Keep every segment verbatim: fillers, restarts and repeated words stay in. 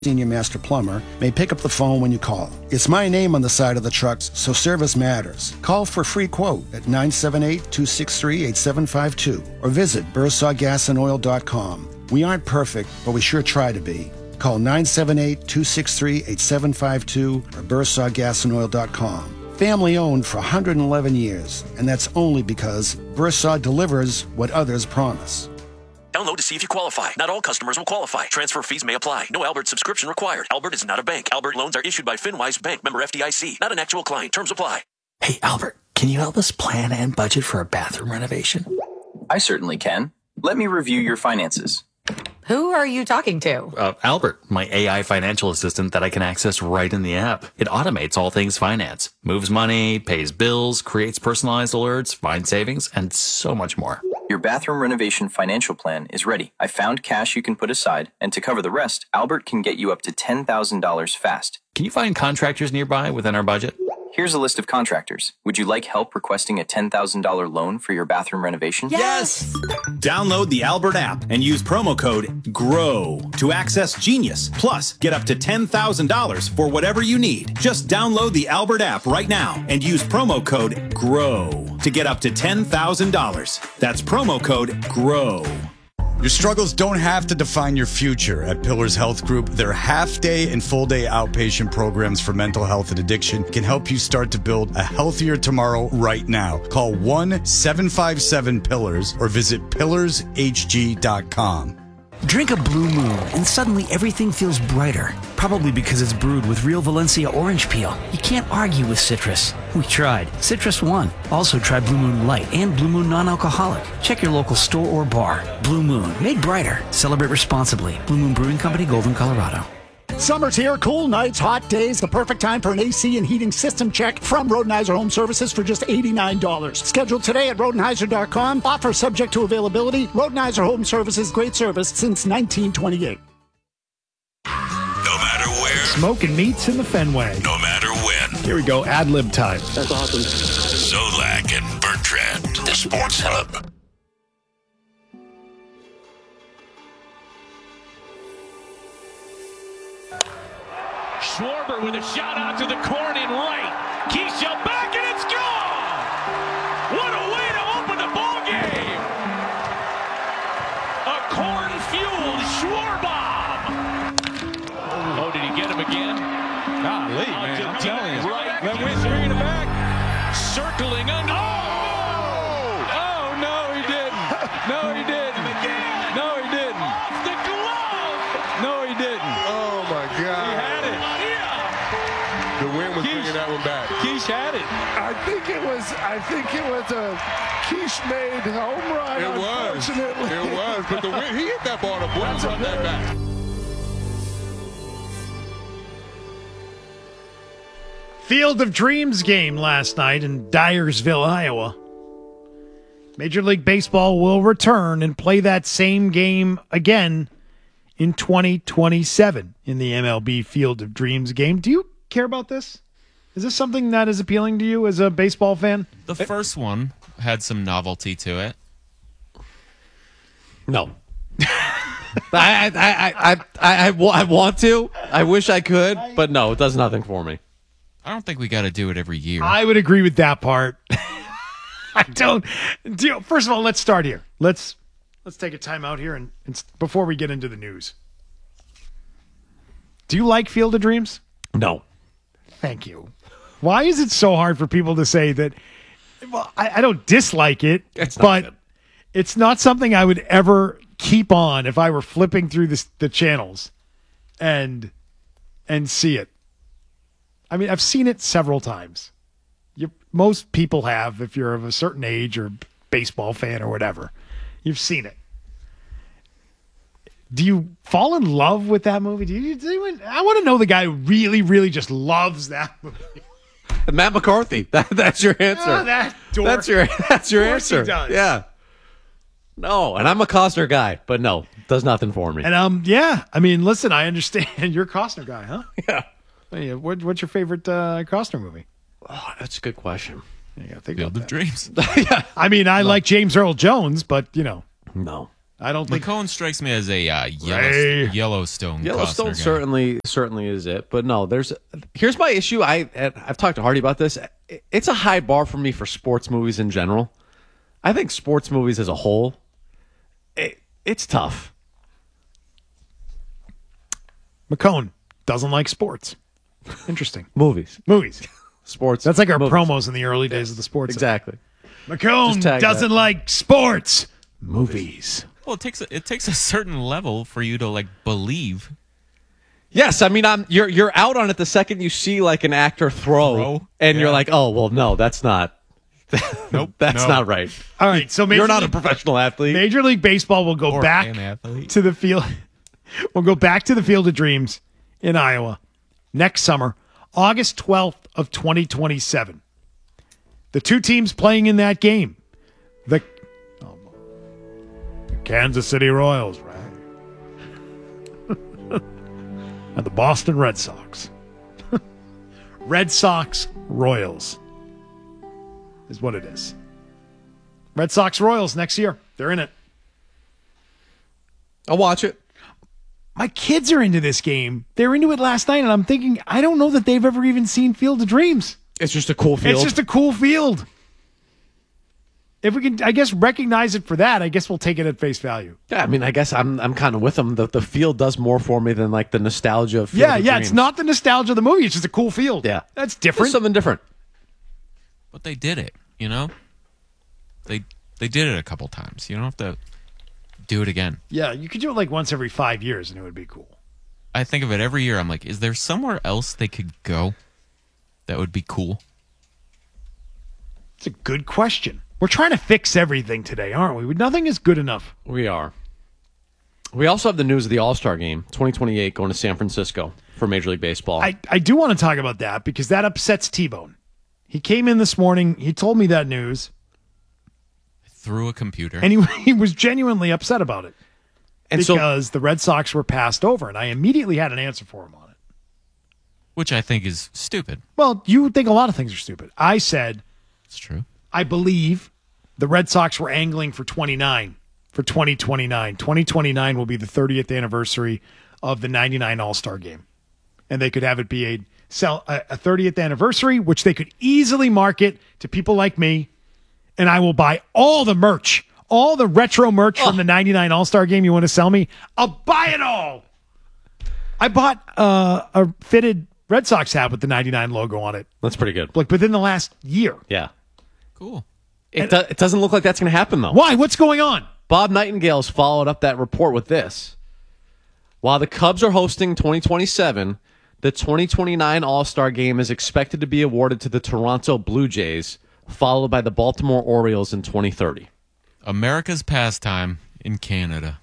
Senior Master Plumber, may pick up the phone when you call. It's my name on the side of the trucks, so service matters. Call for a free quote at nine seven eight, two six three, eight seven five two or visit bursar gas and oil dot com. We aren't perfect, but we sure try to be. Call nine seven eight, two six three, eight seven five two or bursar gas and oil dot com. Family owned for one hundred eleven years, and that's only because Bursar delivers what others promise. Download to see if you qualify. Not all customers will qualify. Transfer fees may apply. No Albert subscription required. Albert is not a bank. Albert loans are issued by FinWise Bank, member F D I C. Not an actual client. Terms apply. Hey, Albert, can you help us plan and budget for a bathroom renovation? I certainly can. Let me review your finances. Who are you talking to? Uh, Albert, my A I financial assistant that I can access right in the app. It automates all things finance, moves money, pays bills, creates personalized alerts, finds savings, and so much more. Your bathroom renovation financial plan is ready. I found cash you can put aside, and to cover the rest, Albert can get you up to ten thousand dollars fast. Can you find contractors nearby within our budget? Here's a list of contractors. Would you like help requesting a ten thousand dollars loan for your bathroom renovation? Yes! Download the Albert app and use promo code GROW to access Genius. Plus, get up to ten thousand dollars for whatever you need. Just download the Albert app right now and use promo code GROW to get up to ten thousand dollars. That's promo code GROW. Your struggles don't have to define your future. At Pillars Health Group, their half-day and full-day outpatient programs for mental health and addiction can help you start to build a healthier tomorrow right now. Call one seven five seven pillars or visit pillars h g dot com. Drink a Blue Moon and suddenly everything feels brighter. Probably because it's brewed with real Valencia orange peel. You can't argue with citrus. We tried. Citrus won. Also try Blue Moon Light and Blue Moon Non-Alcoholic. Check your local store or bar. Blue Moon, made brighter. Celebrate responsibly. Blue Moon Brewing Company, Golden, Colorado. Summer's here, cool nights, hot days, the perfect time for an A C and heating system check from Rodenheiser Home Services for just eighty-nine dollars. Scheduled today at rodenheiser dot com. Offer subject to availability. Rodenheiser Home Services, great service since nineteen twenty-eight. No matter where. Smoking meats in the Fenway. No matter when. Here we go, ad-lib time. That's awesome. Zolak and Bertrand, the Sports Hub. Schwarber with a shot out to the corn in right. Keisha back and it's gone! What a way to open the ball game! A corn-fueled Schwarbomb! Oh, did he get him again? Golly, oh, man, I'm telling you. Right. Let Wentz bring it back. Circling under. Oh! Oh, no, he didn't. No, he didn't. Again. No, he didn't. Off the glove! No, he didn't. Oh, my God. He had it. The wind was bringing that one back. Keish had it. I think it was. I think it was a Keish made home run. It was. It was. But the wind, he hit that ball. The wind run that back. Field of Dreams game last night in Dyersville, Iowa. Major League Baseball will return and play that same game again in twenty twenty-seven in the M L B Field of Dreams game. Do you care about this? Is this something that is appealing to you as a baseball fan? The first one had some novelty to it. No. I, I, I, I, I, I want to. I wish I could, but no, it does nothing for me. I don't think we got to do it every year. I would agree with that part. I don't. Do you, first of all, let's start here. Let's let's take a time out here and, and before we get into the news. Do you like Field of Dreams? No. Thank you. Why is it so hard for people to say that? Well, I, I don't dislike it, it's but good. It's not something I would ever keep on if I were flipping through the, the channels and and see it. I mean, I've seen it several times. You, most people have, if you're of a certain age or baseball fan or whatever. You've seen it. Do you fall in love with that movie? Do you? Do you I want to know the guy who really, really just loves that movie. Matt McCarthy. That, that's your answer. Oh, that dork. That's your. That's your of course answer. He does. Yeah. No, and I'm a Costner guy, but no, does nothing for me. And um, yeah, I mean, listen, I understand you're a Costner guy, huh? Yeah. Hey, what, what's your favorite uh, Costner movie? Oh, that's a good question. You gotta think Field about of that. Dreams. Yeah. I mean, I No. like James Earl Jones, but you know, No. I don't think McCone strikes me as a uh, Yellowstone, Ray. Yellowstone. Yellowstone Costner guy. certainly certainly is it, but no, there's here's my issue. I I've talked to Hardy about this. It's a high bar for me for sports movies in general. I think sports movies as a whole, it, it's tough. McCone doesn't like sports. Interesting. Movies, movies, sports. That's like our movies. promos in the early days of the sports. Exactly. McCone Just tag doesn't that. like sports. Movies. Well, it takes a, it takes a certain level for you to like believe. Yes, I mean I'm you're you're out on it the second you see like an actor throw, Throw? and Yeah. you're like, oh well, no, that's not. Nope, that's no. not right. All right, so Major you're not League, a professional athlete. Major League Baseball will go Or back an athlete. to the field. We'll go back to the Field of Dreams in Iowa next summer, August twelfth of twenty twenty-seven. The two teams playing in that game, the, oh, the Kansas City Royals, right? And the Boston Red Sox. Red Sox Royals is what it is. Red Sox Royals next year. They're in it. I'll watch it. My kids are into this game. They're into it last night, and I'm thinking, I don't know that they've ever even seen Field of Dreams. It's just a cool field. It's just a cool field. If we can, I guess, recognize it for that, I guess we'll take it at face value. Yeah, I mean, I guess I'm I'm kind of with them. The the field does more for me than like the nostalgia of Field Yeah, of yeah, Dreams. it's not the nostalgia of the movie. It's just a cool field. Yeah. That's It's different. something different. But they did it, you know? They they did it a couple times. You don't have to do it again. Yeah, you could do it like once every five years, and it would be cool. I think of it every year. I'm like, is there somewhere else they could go that would be cool? It's a good question. We're trying to fix everything today, aren't we? Nothing is good enough. We are. We also have the news of the All-Star Game, twenty twenty-eight, going to San Francisco for Major League Baseball. I, I do want to talk about that because that upsets T-Bone. He came in this morning. He told me that news. Through a computer. And he, he was genuinely upset about it. And because so, the Red Sox were passed over, and I immediately had an answer for him on it. Which I think is stupid. Well, you think a lot of things are stupid. I said, It's true. I believe the Red Sox were angling for twenty-nine, for twenty twenty-nine. twenty twenty-nine will be the thirtieth anniversary of the ninety-nine All-Star Game. And they could have it be a, sell, a, a thirtieth anniversary, which they could easily market to people like me, and I will buy all the merch. All the retro merch oh. from the ninety-nine All-Star Game you want to sell me, I'll buy it all. I bought uh, a fitted Red Sox hat with the ninety-nine logo on it. That's pretty good. Like within the last year. Yeah. Cool. It, do, it doesn't look like that's going to happen, though. Why? What's going on? Bob Nightingale's followed up that report with this. While the Cubs are hosting twenty twenty-seven, the twenty twenty-nine All-Star Game is expected to be awarded to the Toronto Blue Jays, followed by the Baltimore Orioles in twenty thirty. America's pastime in Canada.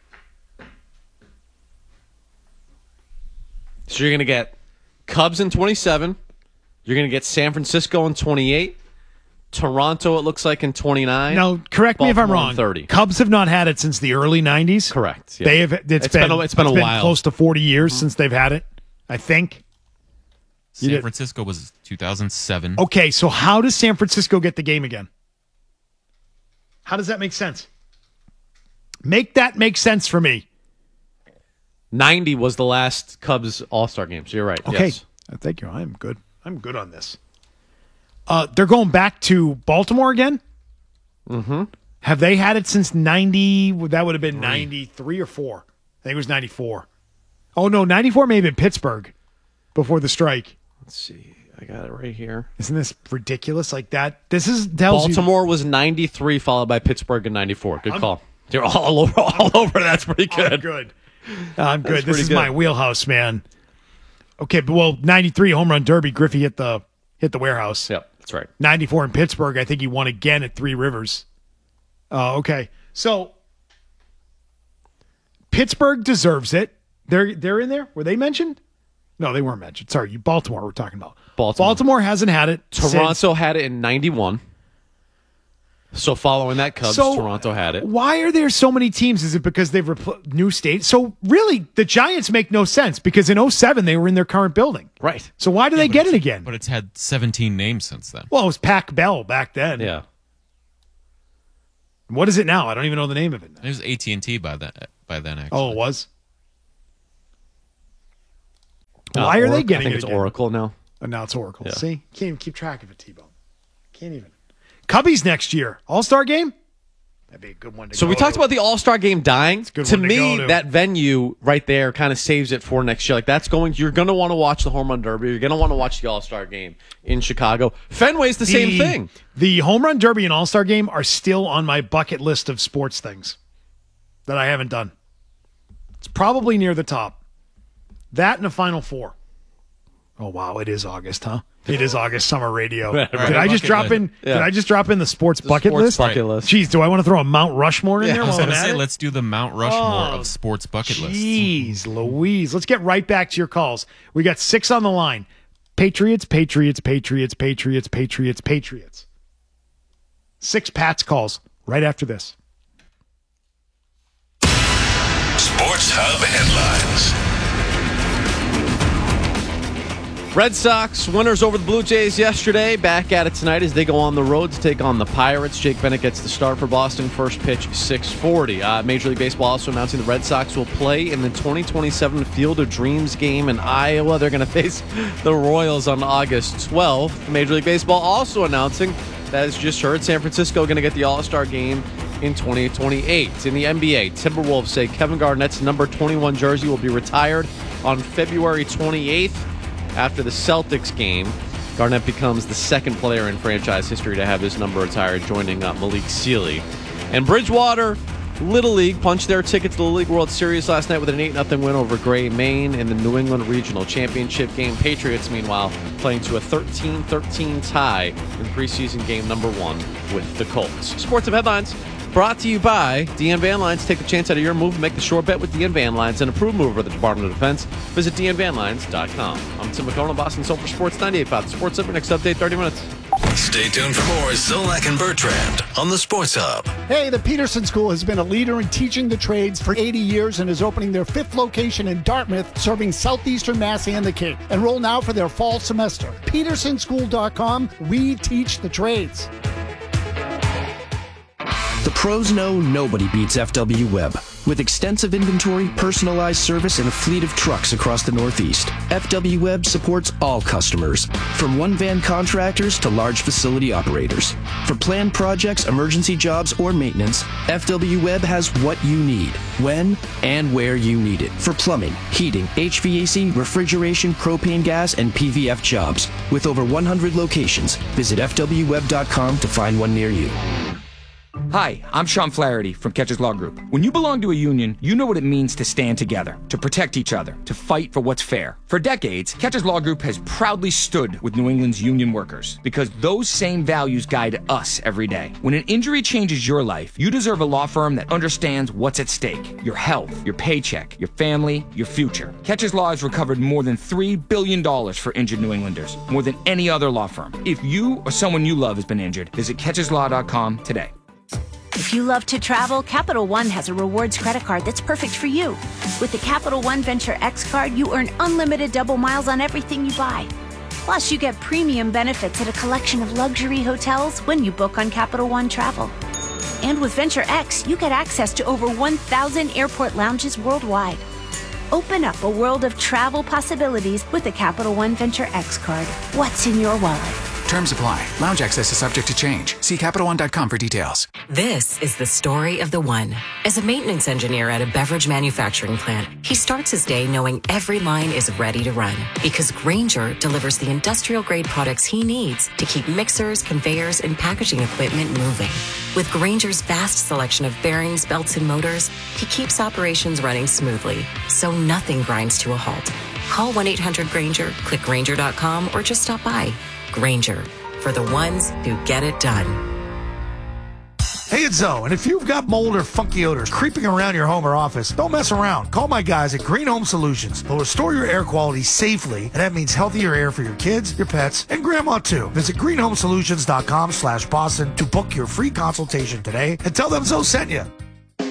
So you're going to get Cubs in twenty-seven. You're going to get San Francisco in twenty-eight. Toronto, it looks like, in twenty-nine. Now, correct me if I'm Baltimore in wrong. thirty. Cubs have not had it since the early nineties. Correct. Yeah. They have. It's, It's been, been a- it's been a while. close to forty years mm-hmm. since they've had it, I think. You San did- Francisco was two thousand seven. Okay, so how does San Francisco get the game again? How does that make sense? Make that make sense for me. ninety was the last Cubs All-Star Game, so you're right. Okay. Yes. Thank you. I'm good. I'm good on this. Uh, they're going back to Baltimore again? Mm-hmm. Have they had it since ninety? That would have been ninety-three or four. I think it was ninety-four. Oh, no, ninety-four may have been Pittsburgh before the strike. Let's see. I got it right here. Isn't this ridiculous? Like that? This is tells Baltimore you, was ninety-three, followed by Pittsburgh in ninety-four. Good I'm, call. You're all over. All over. That's pretty good. I'm good. I'm good. That's This is good. my wheelhouse, man. Okay, but well, ninety-three home run derby. Griffey hit the hit the warehouse. Yep, that's right. ninety-four in Pittsburgh. I think he won again at Three Rivers. Uh, okay, so Pittsburgh deserves it. They're they're in there. Were they mentioned? No, they weren't mentioned. Sorry, you Baltimore. We're talking about Baltimore. Baltimore hasn't had it. Toronto since. had it in ninety-one. So following that Cubs, So, Toronto had it. Why are there so many teams? Is it because they've repl- new states? So really, the Giants make no sense because in oh seven they were in their current building. Right. So why do Yeah, they but get it it's- again? But it's had seventeen names since then. Well, it was Pac Bell back then. Yeah. What is it now? I don't even know the name of it. It was A T and T by that by then. Actually. Oh, it was. Uh, Why are Oracle, they getting I think it it's again? Oracle now. Oh, now it's Oracle. Yeah. See, can't even keep track of it, T-Bone. Can't even. Cubbies next year, All Star game. That'd be a good one to So go we talked to. about the All-Star game dying. good To one to me, go to. that venue right there kind of saves it for next year. Like that's going. You're going to want to watch the Home Run Derby. You're going to want to watch the All-Star game in Chicago. Fenway's the, same thing. The Home Run Derby and All Star game are still on my bucket list of sports things that I haven't done. It's probably near the top. That and the Final Four. Oh wow, it is August, huh? It is August summer radio. Right, Did right. I just Bucket drop in? list. Yeah. Did I just drop in the sports The bucket sports list? bucket list. Jeez, do I want to throw a Mount Rushmore in Yeah, there? I was while I'm going to at say, it? let's do the Mount Rushmore Oh, of sports bucket lists. Jeez, Louise. Let's get right back to your calls. We got six on the line. Patriots, Patriots, Patriots, Patriots, Patriots, Patriots. Six Pats calls right after this. Sports Hub headlines. Red Sox winners over the Blue Jays yesterday. Back at it tonight as they go on the road to take on the Pirates. Jake Bennett gets the start for Boston. First pitch, six forty. Uh, Major League Baseball also announcing the Red Sox will play in the twenty twenty-seven Field of Dreams game in Iowa. They're going to face the Royals on August twelfth. Major League Baseball also announcing, that as you just heard, San Francisco going to get the All-Star game in twenty twenty-eight. In the N B A, Timberwolves say Kevin Garnett's number twenty-one jersey will be retired on February twenty-eighth. After the Celtics game, Garnett becomes the second player in franchise history to have his number retired, joining uh, Malik Sealy. And Bridgewater Little League punched their ticket to the League World Series last night with an eight nothing win over Gray, Maine in the New England Regional Championship game. Patriots, meanwhile, playing to a thirteen thirteen tie in preseason game number one with the Colts. Sports Hub headlines brought to you by D N Van Lines. Take the chance out of your move and make the sure bet with D N Van Lines, an approved mover of the Department of Defense. Visit D N Van Lines dot com. I'm Tim McConnell, Boston Soul for Sports ninety-eight point five. Sports Hub, next update, thirty minutes. Stay tuned for more Zolak and Bertrand on the Sports Hub. Hey, the Peterson School has been a leader in teaching the trades for eighty years and is opening their fifth location in Dartmouth, serving southeastern Mass and the Cape. Enroll now for their fall semester. Peterson School dot com. We teach the trades. The pros know nobody beats F W Web. With extensive inventory, personalized service, and a fleet of trucks across the Northeast, F W Web supports all customers, from one-van contractors to large facility operators. For planned projects, emergency jobs, or maintenance, F W Web has what you need, when and where you need it. For plumbing, heating, H V A C, refrigeration, propane gas, and P V F jobs. With over one hundred locations, visit F W web dot com to find one near you. Hi, I'm Sean Flaherty from Catches Law Group. When you belong to a union, you know what it means to stand together, to protect each other, to fight for what's fair. For decades, Catches Law Group has proudly stood with New England's union workers because those same values guide us every day. When an injury changes your life, you deserve a law firm that understands what's at stake: your health, your paycheck, your family, your future. Catches Law has recovered more than three billion dollars for injured New Englanders, more than any other law firm. If you or someone you love has been injured, visit Catches Law dot com today. If you love to travel, Capital One has a rewards credit card that's perfect for you. With the Capital One Venture X card, you earn unlimited double miles on everything you buy. Plus, you get premium benefits at a collection of luxury hotels when you book on Capital One Travel. And with Venture X, you get access to over one thousand airport lounges worldwide. Open up a world of travel possibilities with the Capital One Venture X card. What's in your wallet? Terms apply. Lounge access is subject to change. See Capital One dot com for details. This is the story of the one. As a maintenance engineer at a beverage manufacturing plant, he starts his day knowing every line is ready to run because Grainger delivers the industrial-grade products he needs to keep mixers, conveyors, and packaging equipment moving. With Grainger's vast selection of bearings, belts, and motors, he keeps operations running smoothly, so nothing grinds to a halt. Call one eight hundred Grainger, click Grainger dot com, or just stop by. Grainger, for the ones who get it done. Hey, it's Zoe, and if you've got mold or funky odors creeping around your home or office, don't mess around. Call my guys at Green Home Solutions. They'll restore your air quality safely, and that means healthier air for your kids, your pets, and grandma too. Visit green home solutions dot com slash Boston to book your free consultation today and tell them Zoe sent you.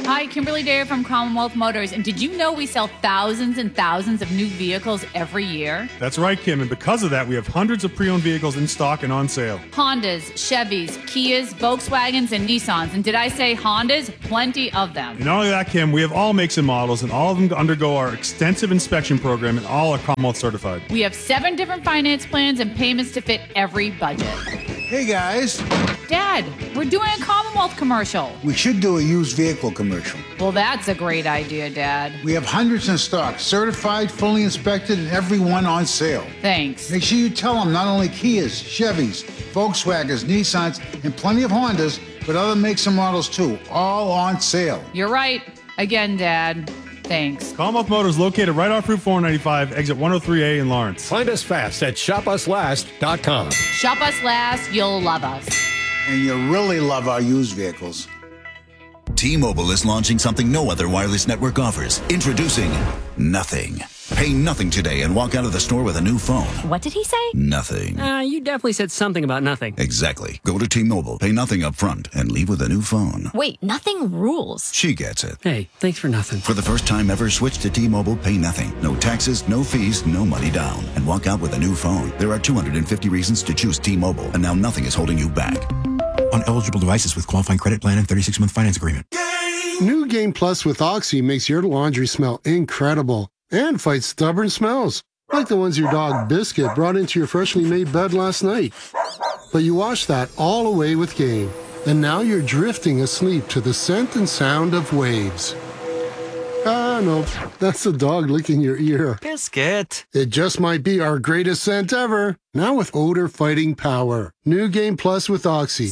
Hi, Kimberly Dare from Commonwealth Motors. And did you know we sell thousands and thousands of new vehicles every year? That's right, Kim. And because of that, we have hundreds of pre-owned vehicles in stock and on sale. Hondas, Chevys, Kias, Volkswagens, and Nissans. And did I say Hondas? Plenty of them. And not only that, Kim, we have all makes and models, and all of them undergo our extensive inspection program, and all are Commonwealth certified. We have seven different finance plans and payments to fit every budget. Hey, guys. Dad, we're doing a Commonwealth commercial. We should do a used vehicle commercial. Well, that's a great idea, Dad. We have hundreds in stock, certified, fully inspected, and every one on sale. Thanks. Make sure you tell them not only Kias, Chevys, Volkswagens, Nissans, and plenty of Hondas, but other makes and models too, all on sale. You're right. Again, Dad. Thanks. Commonwealth Motors located right off Route four ninety-five, exit one oh three A in Lawrence. Find us fast at shop us last dot com. Shop us last, you'll love us. And you really love our used vehicles. T-Mobile is launching something no other wireless network offers. Introducing Nothing. Pay nothing today and walk out of the store with a new phone. What did he say? Nothing. Uh, you definitely said something about nothing. Exactly. Go to T-Mobile, pay nothing up front, and leave with a new phone. Wait, nothing rules. She gets it. Hey, thanks for nothing. For the first time ever, switch to T-Mobile, pay nothing. No taxes, no fees, no money down. And walk out with a new phone. There are two hundred fifty reasons to choose T-Mobile, and now nothing is holding you back. On eligible devices with qualifying credit plan and thirty-six month finance agreement. New Game Plus with Oxy makes your laundry smell incredible and fights stubborn smells, like the ones your dog Biscuit brought into your freshly made bed last night. But you washed that all away with Game, and now you're drifting asleep to the scent and sound of waves. Ah, no, that's the dog licking your ear. Biscuit. It just might be our greatest scent ever, now with odor-fighting power. New Game Plus with Oxy.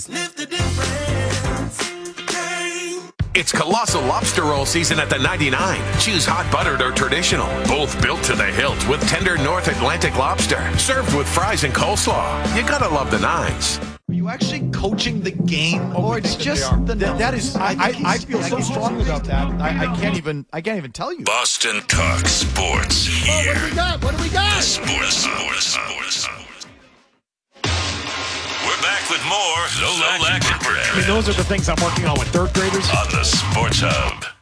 It's Colossal Lobster Roll season at the ninety-nine. Choose hot buttered or traditional. Both built to the hilt with tender North Atlantic lobster. Served with fries and coleslaw. You gotta love the nines. Are you actually coaching the game, or it's just the that, that is? I, I, I feel so strongly about that. I, I can't even. I can't even tell you. Boston Talk Sports here. Oh, what do we got? What do we got? Sports, sports, sports, sports. We're back with more Zolak and Brad. I mean, those are the things I'm working on with third graders on the Sports Hub.